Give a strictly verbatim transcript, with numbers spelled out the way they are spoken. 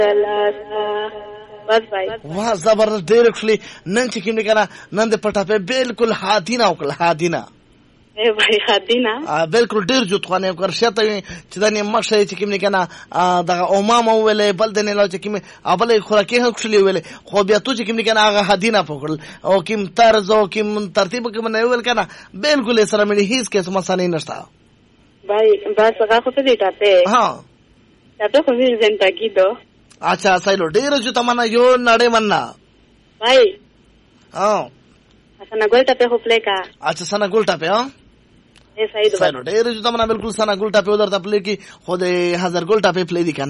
بس بھائی واه زبردست ډېر ښکلي. نن چې کوم دی که نه نن د پټاپې بالکل حادینه وکړل حادینه اے بھائی حادینه بالکل ډېر جوت خوانې وکړ شته چې دا نه مخشه چې کوم دی که نه دغه امامه وویلې بل د نه لا چې کوم بلې خوراکي هم ښکلې وویلې خو بیا تو چې کوم دی که نه هغه حادینه وکړل او کوم طرز او کوم ترتیب کوم نه وویل که نه بالکل یې سره مړي هېڅ قسم مسانې نشته بھائی بس هغه خو ته دې ټاپې ها ټاپې خو مې زندګي دو اچھا سایلو ډېر جوته منه یو نړۍ منه بھائی ها sana gol tape ho play ka अच्छा सना गोल टापे हाँ ए सही ډېر جوته منه بالکل سنا ګول ټاپې ودرته پلی کې خو د هزار ګول ټاپې پلی دي کنه